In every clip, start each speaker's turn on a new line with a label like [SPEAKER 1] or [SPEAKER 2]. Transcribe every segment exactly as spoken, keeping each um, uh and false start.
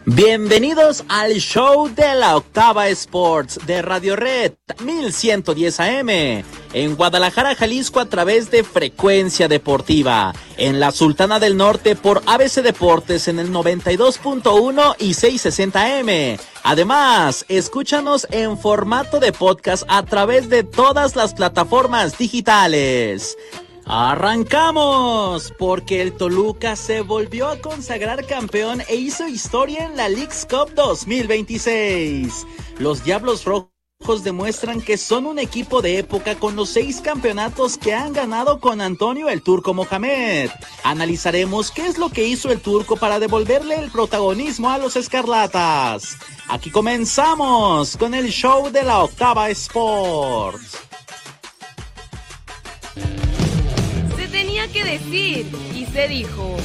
[SPEAKER 1] Bienvenidos al show de la Octava Sports de Radio Red mil ciento diez A M en Guadalajara, Jalisco, a través de Frecuencia Deportiva, en la Sultana del Norte por A B C Deportes en el noventa y dos punto uno y seiscientos sesenta A M. Además, escúchanos en formato de podcast a través de todas las plataformas digitales. ¡Arrancamos! Porque el Toluca se volvió a consagrar campeón e hizo historia en la Leagues Cup dos mil veintiséis. Los Diablos Rojos demuestran que son un equipo de época con los seis campeonatos que han ganado con Antonio el Turco Mohamed. Analizaremos qué es lo que hizo el Turco para devolverle el protagonismo a los Escarlatas. Aquí comenzamos con el show de la Octava Sports.
[SPEAKER 2] Tenía que decir, y se dijo.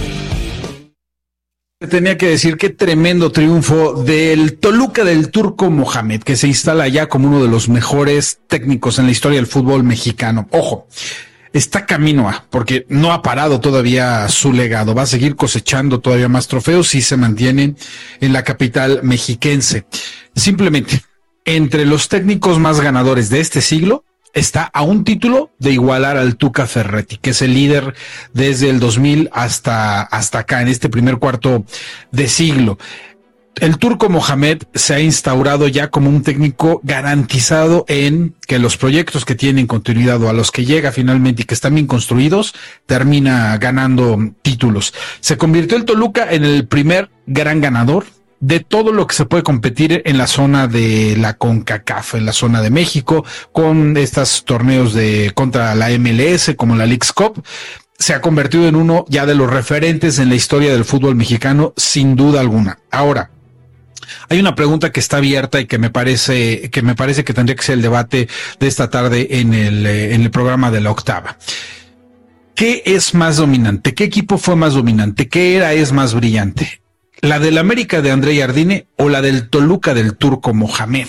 [SPEAKER 3] Se tenía que decir qué tremendo triunfo del Toluca del Turco Mohamed, que se instala ya como uno de los mejores técnicos en la historia del fútbol mexicano. Ojo, está camino a, porque no ha parado todavía su legado, va a seguir cosechando todavía más trofeos si se mantiene en la capital mexiquense. Simplemente, entre los técnicos más ganadores de este siglo, está a un título de igualar al Tuca Ferretti, que es el líder desde el dos mil hasta, hasta acá, en este primer cuarto de siglo. El Turco Mohamed se ha instaurado ya como un técnico garantizado en que los proyectos que tienen continuidad o a los que llega finalmente y que están bien construidos, termina ganando títulos. Se convirtió el Toluca en el primer gran ganador de todo lo que se puede competir en la zona de la CONCACAF, en la zona de México, con estos torneos de contra la M L S, como la Leagues Cup. Se ha convertido en uno ya de los referentes en la historia del fútbol mexicano, sin duda alguna. Ahora, hay una pregunta que está abierta y que me parece que me parece que tendría que ser el debate de esta tarde en el, en el programa de la Octava. ¿Qué es más dominante? ¿Qué equipo fue más dominante? ¿Qué era es más brillante? ¿La del América de André Jardine o la del Toluca del Turco Mohamed?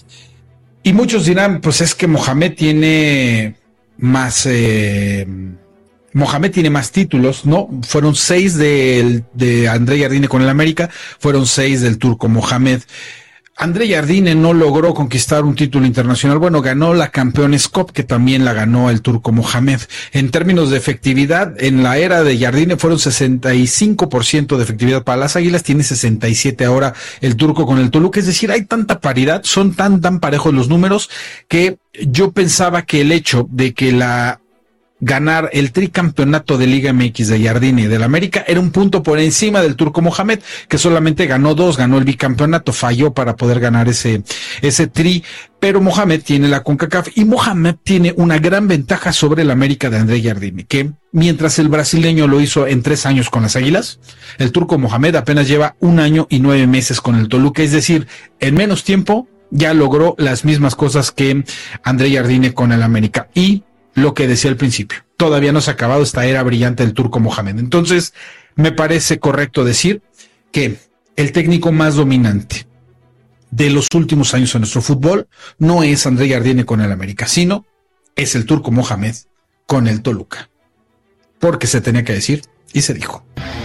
[SPEAKER 3] Y muchos dirán, pues es que Mohamed tiene más, eh, Mohamed tiene más títulos, ¿no? Fueron seis de, de André Jardine con el América, fueron seis del Turco Mohamed. André Jardine no logró conquistar un título internacional. Bueno, ganó la Campeones Cup, que también la ganó el Turco Mohamed. En términos de efectividad, en la era de Jardine fueron sesenta y cinco por ciento de efectividad para las Águilas, tiene sesenta y siete ahora el Turco con el Toluca. Es decir, hay tanta paridad, son tan, tan parejos los números, que yo pensaba que el hecho de que la ganar el tricampeonato de Liga M X de Jardine y del América era un punto por encima del Turco Mohamed, que solamente ganó dos, ganó el bicampeonato, falló para poder ganar ese, ese tri, pero Mohamed tiene la CONCACAF y Mohamed tiene una gran ventaja sobre el América de André Jardine, que mientras el brasileño lo hizo en tres años con las Águilas, el Turco Mohamed apenas lleva un año y nueve meses con el Toluca, es decir, en menos tiempo ya logró las mismas cosas que André Jardine con el América. Y lo que decía al principio, todavía no se ha acabado esta era brillante del Turco Mohamed. Entonces, me parece correcto decir que el técnico más dominante de los últimos años en nuestro fútbol no es André Jardine con el América, sino es el Turco Mohamed con el Toluca. Porque se tenía que decir y se dijo.